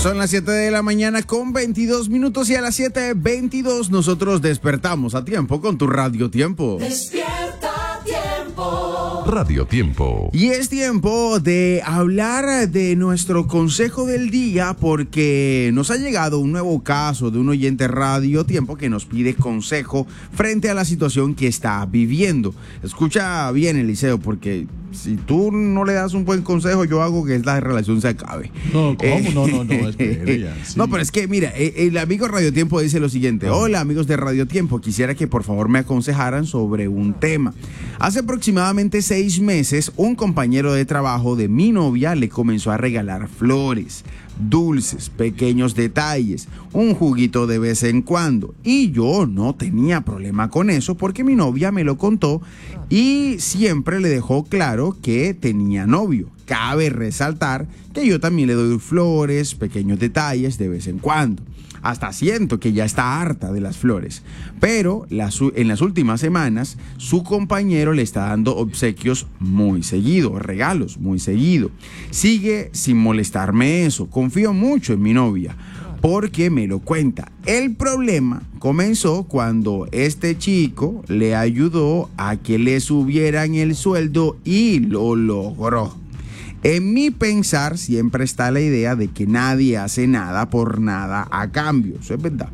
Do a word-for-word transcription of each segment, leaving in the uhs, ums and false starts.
Son las siete de la mañana con veintidós minutos y a las siete veintidós nosotros despertamos a tiempo con tu Radio Tiempo. Despierta Tiempo. Radio Tiempo. Y es tiempo de hablar de nuestro consejo del día porque nos ha llegado un nuevo caso de un oyente Radio Tiempo que nos pide consejo frente a la situación que está viviendo. Escucha bien, Eliseo, porque si tú no le das un buen consejo, yo hago que esta relación se acabe. No, ¿cómo? Eh, no, no, no, espere ya, sí. No, pero es que, mira, el amigo Radio Tiempo dice lo siguiente. Ah. Hola, amigos de Radio Tiempo. Quisiera que por favor me aconsejaran sobre un tema. Hace aproximadamente seis meses, un compañero de trabajo de mi novia le comenzó a regalar flores, dulces, pequeños detalles, un juguito de vez en cuando. Y yo no tenía problema con eso porque mi novia me lo contó y siempre le dejó claro que tenía novio. Cabe resaltar que yo también le doy flores, pequeños detalles de vez en cuando. Hasta siento que ya está harta de las flores. Pero las, en las últimas semanas, su compañero le está dando obsequios muy seguido, regalos muy seguido. Sigue sin molestarme eso. Confío mucho en mi novia porque me lo cuenta. El problema comenzó cuando este chico le ayudó a que le subieran el sueldo y lo logró. En mi pensar siempre está la idea de que nadie hace nada por nada a cambio, eso es verdad.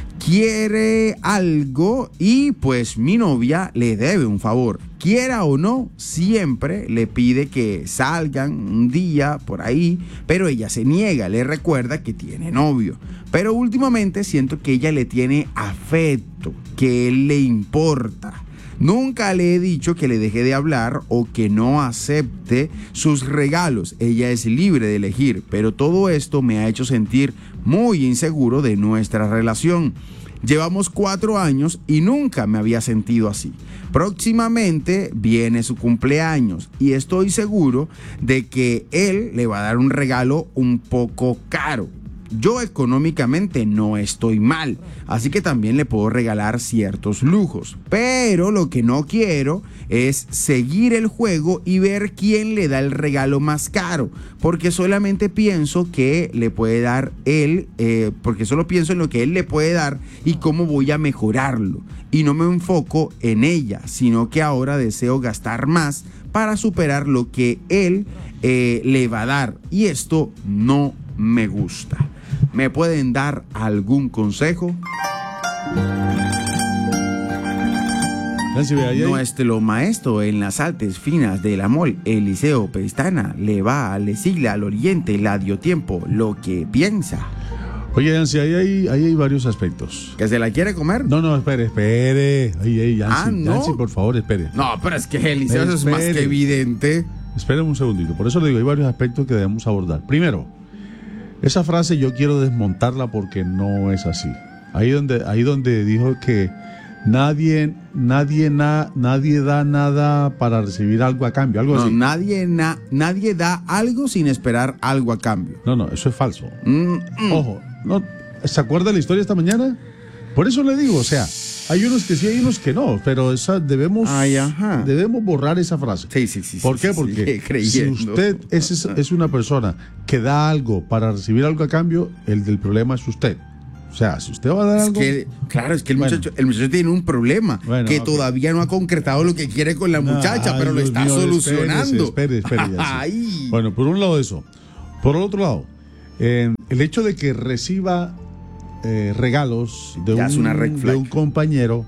Quiere algo y pues mi novia le debe un favor. Quiera o no, siempre le pide que salgan un día por ahí, pero ella se niega, le recuerda que tiene novio. Pero últimamente siento que ella le tiene afecto, que él le importa. Nunca le he dicho que le deje de hablar o que no acepte sus regalos. Ella es libre de elegir, pero todo esto me ha hecho sentir muy inseguro de nuestra relación. Llevamos cuatro años y nunca me había sentido así. Próximamente viene su cumpleaños y estoy seguro de que él le va a dar un regalo un poco caro. Yo económicamente no estoy mal, así que también le puedo regalar ciertos lujos. Pero lo que no quiero es seguir el juego y ver quién le da el regalo más caro, porque solamente pienso que le puede dar él, eh, porque solo pienso en lo que él le puede dar y cómo voy a mejorarlo. Y no me enfoco en ella, sino que ahora deseo gastar más para superar lo que él eh, le va a dar. Y esto no me gusta. ¿Me pueden dar algún consejo? Nancy, ve ahí, ahí. Nuestro maestro en las artes finas del amor, Eliseo Pestana, le va a decirle al oriente la dio tiempo lo que piensa. Oye, Nancy, ahí hay, ahí hay varios aspectos. ¿Que se la quiere comer? No, no, espere, espere. Ahí, ahí, Nancy, Ah, ¿no? Nancy, por favor, espere. No, pero es que Eliseo eso es más que Espere. evidente. Espere un segundito. Por eso le digo, hay varios aspectos que debemos abordar. Primero, esa frase yo quiero desmontarla porque no es así. Ahí donde, ahí donde dijo que nadie, nadie, na, nadie da nada para recibir algo a cambio, algo No, así. nadie, na- nadie da algo sin esperar algo a cambio. No, no, eso es falso. Mm, mm. Ojo, no, ¿se acuerda de la historia esta mañana? Por eso le digo, o sea, hay unos que sí, hay unos que no, pero esa debemos, Ay, ajá. debemos borrar esa frase. Sí, sí, sí. ¿Por sí, qué? sí, Porque sí, creyendo. si usted es, es, es una persona que da algo para recibir algo a cambio, el del problema es usted. O sea, si usted va a dar Es algo... que, claro, es que el, Bueno. muchacho, el muchacho tiene un problema Bueno, que ok. todavía no ha concretado lo que quiere con la muchacha, Ay, pero lo Dios está mío, solucionando. Espere, espere, espere, ya sí. Ay. Bueno, por un lado eso. Por el otro lado, eh, el hecho de que reciba eh, regalos de Ya es una red un, flag. de un compañero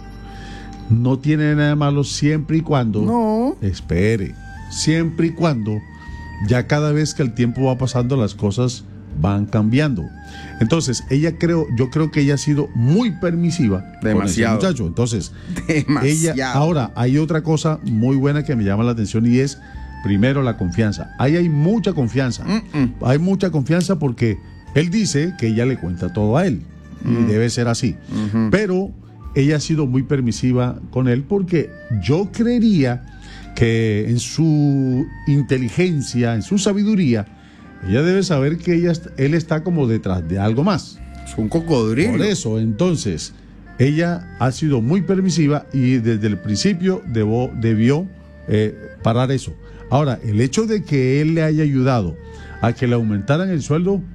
no tiene nada malo siempre y cuando... No. Espere. Siempre y cuando ya cada vez que el tiempo va pasando las cosas van cambiando. Entonces, ella creo, yo creo que ella ha sido muy permisiva Demasiado. con ese muchacho. Entonces, Demasiado. ella, ahora, hay otra cosa muy buena que me llama la atención y es, primero, la confianza. Ahí hay mucha confianza. Mm-mm. Hay mucha confianza porque él dice que ella le cuenta todo a él. Mm. Y debe ser así. Ujú. Pero ella ha sido muy permisiva con él porque yo creería que en su inteligencia, en su sabiduría, ella debe saber que ella, él está como detrás de algo más. Es un cocodrilo. Por eso, entonces, ella ha sido muy permisiva y desde el principio debo, debió eh, parar eso. Ahora, el hecho de que él le haya ayudado a que le aumentaran el sueldo,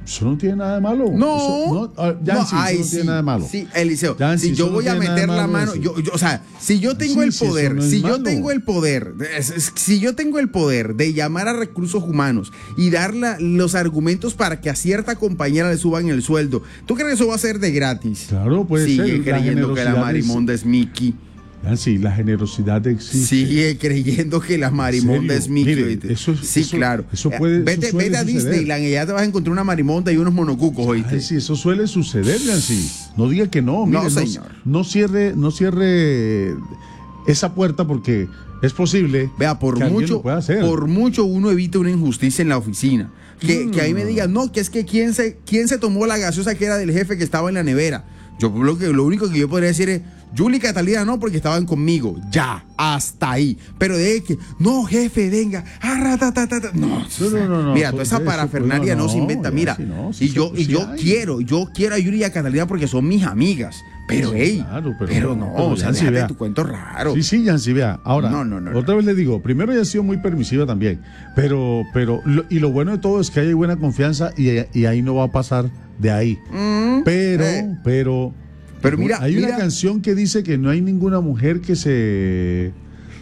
Eso no tiene nada de malo. No, eso, no, Yancy, no, ay, eso no sí, tiene nada de malo. Sí, Eliseo, Yancy, si yo no voy a meter la mano, yo, yo, o sea, si yo tengo sí, el sí, poder, no es si yo malo. tengo el poder, es, es, si yo tengo el poder de llamar a recursos humanos y dar la, los argumentos para que a cierta compañera le suban el sueldo, ¿tú crees que eso va a ser de gratis? Claro, puede Sigue ser. Sigue creyendo que la marimonda es Mickey. Sí, la generosidad existe. Sigue creyendo que la marimonda es Mickey. Mire, eso, sí, eso, claro. Eso puede, vete eso vete a Disneyland y ya te vas a encontrar una marimonda y unos monocucos, ¿oíste? Ay, sí, eso suele suceder, Nancy. No diga que no. Mire, no, señor. No, no cierre, no cierre esa puerta porque es posible. Vea, por que mucho, lo pueda hacer. por mucho uno evita una injusticia en la oficina. Que, mm. que ahí me digan, no, que es que quién se, quién se tomó la gaseosa que era del jefe que estaba en la nevera. Yo lo, que, lo único que yo podría decir es, Julie y Catalina no, porque estaban conmigo. Ya, hasta ahí. Pero de que, no, jefe, venga. Ah, ta, ta, ta, ta. No, no, no, no, no. Mira, toda esa parafernalia no, no se inventa. Mira, sí, no, sí, y yo, sí, y yo sí quiero, yo quiero a Julie y a Catalina porque son mis amigas. Pero, sí, hey, claro, pero, pero no, pero o sea, Yancy, déjate tu cuento raro. Sí, sí, Yancy, vea. Ahora, no, no, no, otra no. vez le digo, primero ella ha sido muy permisiva también, pero, pero, lo, y lo bueno de todo es que hay buena confianza y, y ahí no va a pasar de ahí. Mm, pero, eh. pero, pero mira, hay mira. una canción que dice que no hay ninguna mujer que se,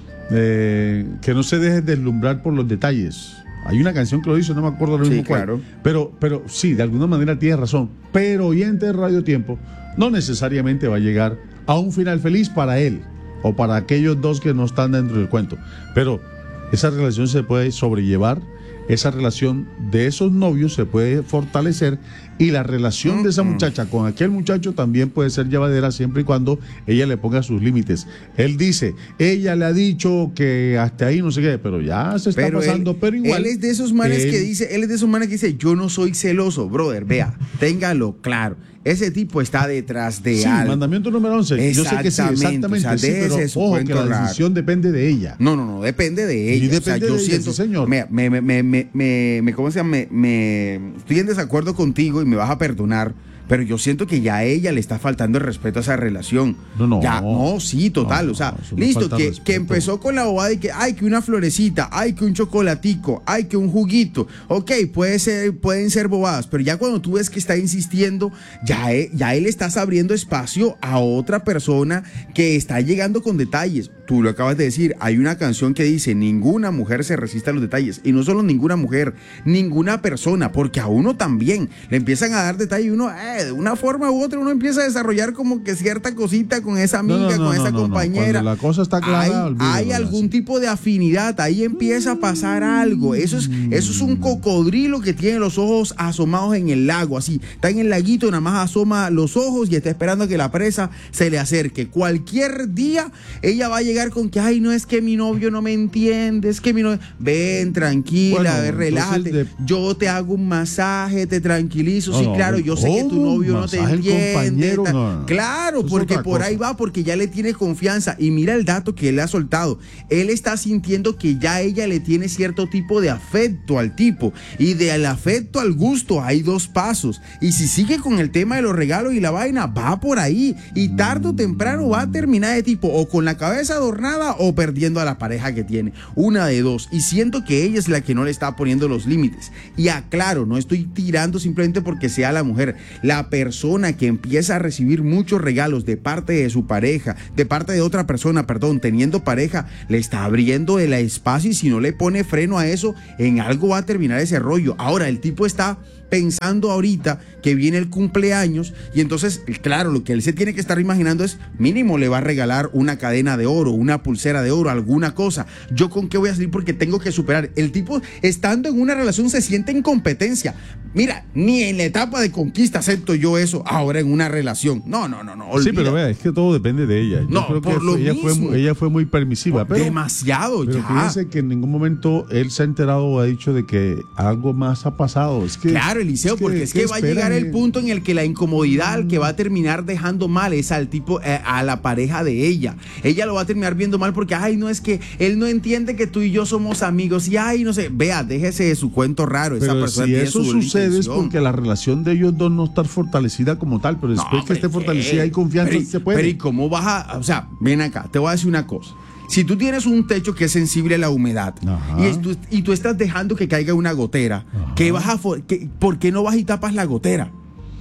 eh, que no se deje deslumbrar por los detalles. Hay una canción que lo dice, no me acuerdo lo mismo sí, cuál. Claro. Pero, pero sí, de alguna manera tiene razón. Pero oyente de Radio Tiempo no necesariamente va a llegar a un final feliz para él o para aquellos dos que no están dentro del cuento. Pero esa relación se puede sobrellevar, esa relación de esos novios se puede fortalecer y la relación de esa muchacha con aquel muchacho también puede ser llevadera siempre y cuando ella le ponga sus límites. Él dice, ella le ha dicho que hasta ahí no sé qué, pero ya se está pero pasando, él, pero igual. Él es de esos manes él, que dice, él es de esos manes que dice, yo no soy celoso, brother, vea, téngalo claro. Ese tipo está detrás de sí, algo. Mandamiento número once. Yo sé que sí, exactamente. O sea, sí, pero ojo, que la decisión raro. depende de ella. No, no, no, depende de ella. Y depende o sea, yo de siento, ella, sí, señor. Me, me, me, me, me, me, ¿cómo se llama? Me, me, estoy en desacuerdo contigo y me vas a perdonar. Pero yo siento que ya a ella le está faltando el respeto a esa relación. No, no. Ya, no, sí, total. No, o sea, no, listo, que, que empezó con la bobada y que hay que una florecita, hay que un chocolatico, hay que un juguito. Ok, puede ser, pueden ser bobadas, pero ya cuando tú ves que está insistiendo, ya, ya él estás abriendo espacio a otra persona que está llegando con detalles. Tú lo acabas de decir, hay una canción que dice, ninguna mujer se resiste a los detalles. Y no solo ninguna mujer, ninguna persona, porque a uno también le empiezan a dar detalles y uno, eh, de una forma u otra, uno empieza a desarrollar como que cierta cosita con esa amiga, no, no, no, con esa no, no, compañera. No. La cosa está clara. Hay, hay algún tipo de afinidad, ahí empieza a pasar algo. Eso es, mm. eso es un cocodrilo que tiene los ojos asomados en el lago, así. Está en el laguito, nada más asoma los ojos y está esperando a que la presa se le acerque. Cualquier día ella va a llegar con que, ay, no es que mi novio no me entiende, es que mi novio... Ven, tranquila, bueno, relájate. De... Yo te hago un masaje, te tranquilizo. No, sí, no, claro, yo sé que tu novio no te entiende. No, no. Claro, eso porque por cosa. Ahí va, porque ya le tiene confianza. Y mira el dato que él le ha soltado. Él está sintiendo que ya ella le tiene cierto tipo de afecto al tipo. Y del afecto al gusto hay dos pasos. Y si sigue con el tema de los regalos y la vaina, va por ahí. Y tarde o temprano va a terminar de tipo o con la cabeza adornada o perdiendo a la pareja que tiene. Una de dos. Y siento que ella es la que no le está poniendo los límites. Y aclaro, no estoy tirando simplemente porque sea la mujer. La persona que empieza a recibir muchos regalos de parte de su pareja, de parte de otra persona, perdón, teniendo pareja, le está abriendo el espacio y si no le pone freno a eso, en algo va a terminar ese rollo. Ahora, el tipo está pensando ahorita que viene el cumpleaños y entonces, claro, lo que él se tiene que estar imaginando es mínimo le va a regalar una cadena de oro, una pulsera de oro, alguna cosa. ¿Yo con qué voy a salir? Porque tengo que superar. El tipo, estando en una relación, se siente en competencia. Mira, ni en la etapa de conquista acepto yo eso, ahora en una relación. No, no, no, no. Olvida. Sí, pero vea, es que todo depende de ella. Yo no, creo por que lo ella mismo. Fue, ella fue muy permisiva. Pero, demasiado, pero ya. fíjense que en ningún momento él se ha enterado o ha dicho de que algo más ha pasado. Es que, claro, Eliseo, es que, porque es que va a llegar el punto en el que la incomodidad al que va a terminar dejando mal es al tipo, eh, a la pareja de ella. Ella lo va a terminar viendo mal porque, ay, no, es que él no entiende que tú y yo somos amigos y, ay, no sé, vea, déjese de su cuento raro. Esa pero persona si tiene eso su sucede intención. Es porque la relación de ellos dos no está fortalecida como tal, pero después no, que esté fortalecida hay confianza, pero, se puede. Pero ¿y cómo vas a, o sea, ven acá, te voy a decir una cosa. Si tú tienes un techo que es sensible a la humedad y, es, tú, y tú estás dejando que caiga una gotera, ¿qué vas a, qué, ¿por qué no vas y tapas la gotera?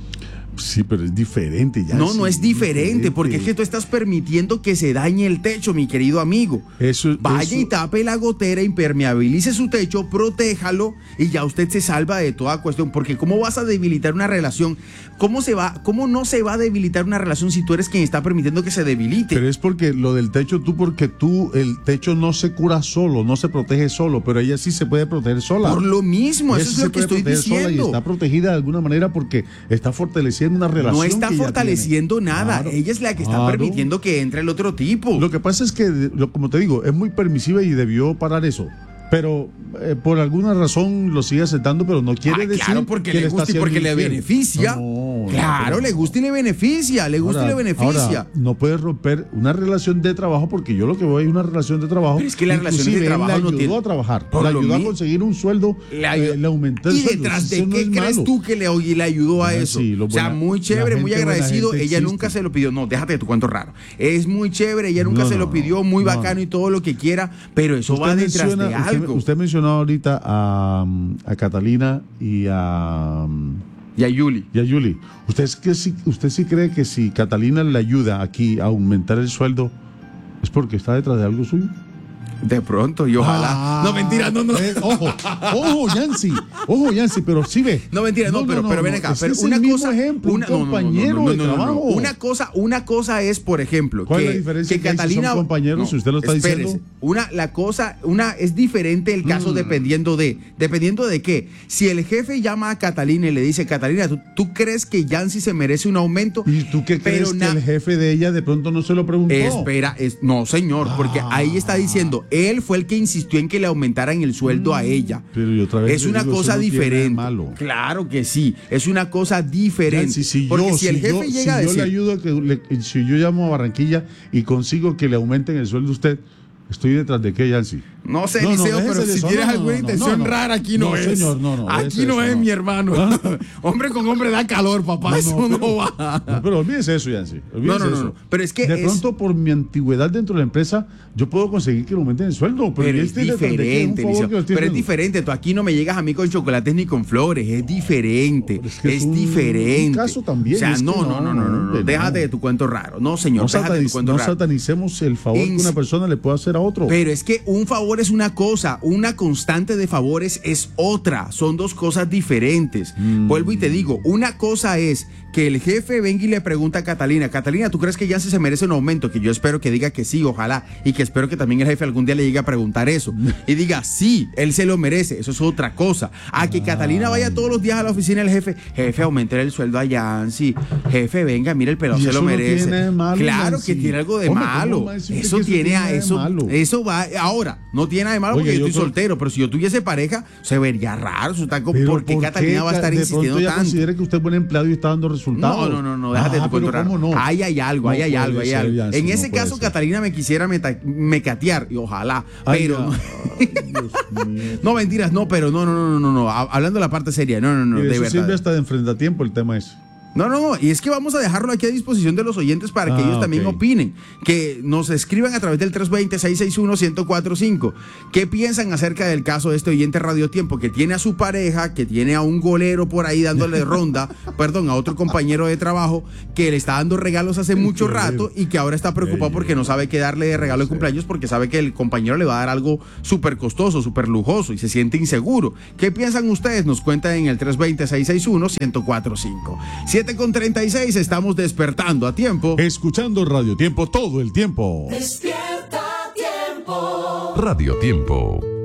Sí, pero es diferente ya. No, sí, no es diferente, diferente, porque es que tú estás permitiendo que se dañe el techo, mi querido amigo. Eso, Vaya eso... y tape la gotera, impermeabilice su techo, protéjalo y ya usted se salva de toda cuestión. Porque ¿cómo vas a debilitar una relación? ¿Cómo se va, cómo no se va a debilitar una relación si tú eres quien está permitiendo que se debilite? Pero es porque lo del techo, tú, porque tú, el techo no se cura solo, no se protege solo, pero ella sí se puede proteger sola. Por lo mismo, ella eso sí es lo que estoy diciendo. Sola y está protegida de alguna manera porque está fortaleciendo una relación. No está fortaleciendo nada, claro, ella es la que está claro. permitiendo que entre el otro tipo. Lo que pasa es que, lo, como te digo, es muy permisiva y debió parar eso. Pero eh, por alguna razón lo sigue aceptando, pero no quiere Ay, decir claro, porque que le gusta y porque le infiel. beneficia. No, claro, no, le gusta y le beneficia, le gusta ahora, y le beneficia. Ahora, no puedes romper una relación de trabajo porque yo lo que veo es una relación de trabajo. Pero es que la relación de Inclusive, él trabajo le no ayudó tiene- a trabajar, Por le lo ayudó a mi- conseguir un sueldo, Le ayu- eh, le aumentó el ¿Y sueldo. detrás Eso de no qué es crees malo. tú que le, le ayudó a Ah, eso? sí, lo o sea, buena- muy chévere, la muy gente buena agradecido. gente Ella existe. nunca se lo pidió. No, déjate de tu cuento raro. Es muy chévere, ella nunca No, se no, lo pidió, muy no, bacano no. y todo lo que quiera, pero eso va detrás menciona- de usted- algo. Usted, mencionó ahorita a, a Catalina y a, Y a Yuli. y a Yuli. ¿Usted, es que sí, ¿Usted sí cree que si Catalina le ayuda aquí a aumentar el sueldo es porque está detrás de algo suyo? De pronto, y ojalá. Ah, no, mentira, no, no. eh, ojo, ojo, Yancy, ojo, Yancy, pero sí ve. No, mentira, no, pero, pero ven acá. Ese Pero es una el mismo cosa, ejemplo, una, un no, no, no, compañero no, no, de no, no, no. trabajo. Una cosa, una cosa es, por ejemplo, ¿Cuál que, es la diferencia que que hay si Catalina. son compañeros, si usted lo está espérese. diciendo? Una, la cosa, una es diferente el caso Mm. dependiendo de, dependiendo de qué. Si el jefe llama a Catalina y le dice, Catalina, ¿tú, tú crees que Yancy se merece un aumento? ¿Y tú qué Pero crees na- que el jefe de ella de pronto no se lo preguntó? Espera, es, no, señor, porque Ah. ahí está diciendo, él fue el que insistió en que le aumentaran el sueldo a ella. Pero y otra vez Es le una digo, eso cosa no tiene diferente. malo. Claro que sí, es una cosa diferente. Yancy, si porque yo, si el si jefe yo, llega si a yo decir, le ayudo a que le- si yo llamo a Barranquilla y consigo que le aumenten el sueldo a usted, ¿estoy detrás de qué, Yancy? no sé, No, no, Liceo, déjese pero de si eso. tienes No, no, alguna no, intención no, no. rara, aquí no, No, es. señor, no, no, Aquí déjese no de es, eso, mi no. hermano. Hombre con hombre da calor, papá. No, eso no, no, pero- va. No, pero olvídese eso, Yancy. olvídese No, no, no, eso. no. Pero es que de es- pronto, por mi antigüedad dentro de la empresa, yo puedo conseguir que le aumenten el sueldo. Pero, Pero yo es estoy detrás de qué, un diferente, favor Liceo. que le estoy Pero es haciendo. diferente. Tú aquí no me llegas a mí con chocolates ni con flores. Es diferente. Es que es es un- diferente. un caso también, O sea, es que no, no, no, no, no, no. hombre, no. Déjate de tu cuento raro. No, señor, No, déjate de tu sataniz- cuento no raro. satanicemos el favor Ins- que una persona le puede hacer a otro. Pero es que un favor es una cosa, una constante de favores es otra. Son dos cosas diferentes. Mm. Vuelvo y te digo, una cosa es que el jefe venga y le pregunta a Catalina, Catalina, ¿tú crees que Yancy se merece un aumento? Que yo espero que diga que sí, ojalá. Y que espero que también el jefe algún día le llegue a preguntar eso. Y diga, sí, él se lo merece. Eso es otra cosa. A que Catalina vaya todos los días a la oficina del jefe, jefe, aumente el sueldo a Yancy. Jefe, venga, mira, el pelado Y se eso lo no merece. tiene de malo, Claro Yancy. que tiene algo de Hombre, ¿cómo malo. va a decir usted Eso que eso tiene a tiene de eso. malo? Eso va. Ahora, no tiene nada de malo Oye, porque yo yo estoy creo- soltero, pero si yo tuviese pareja, se vería raro. Eso está como, Pero ¿por qué Catalina va a estar de insistiendo pronto ella tanto? considera que usted es buen empleado y está dando resultados? No, no, no, no, déjate Ah, de tu cuento pero raro. ¿cómo no? Ahí hay algo, ahí No hay puede algo, ahí hay ser, algo. Yancy, En no ese puede caso, ser. Catalina me quisiera meta- mecatear, y ojalá, Ay, pero. ay, Dios mío. No, mentiras, no, pero no, no, no, no, no, no. Ha- Hablando de la parte seria, no, no, no, Y de eso verdad. sirve hasta de enfrentatiempo el tema ese. No, no, no, y es que vamos a dejarlo aquí a disposición de los oyentes para que Ah, ellos también ok. opinen, que nos escriban a través del tres dos cero, seis seis uno, uno cero cuatro cinco. ¿Qué piensan acerca del caso de este oyente Radio Tiempo que tiene a su pareja, que tiene a un golero por ahí dándole ronda, perdón, a otro compañero de trabajo que le está dando regalos hace mucho rato y que ahora está preocupado porque no sabe qué darle de regalo de cumpleaños porque sabe que el compañero le va a dar algo súper costoso, súper lujoso y se siente inseguro? ¿Qué piensan ustedes? Nos cuentan en el tres dos cero, seis seis uno, uno cero cuatro cinco. siete con treinta y seis, estamos despertando a tiempo. Escuchando Radio Tiempo todo el tiempo. Despierta tiempo. Radio Tiempo.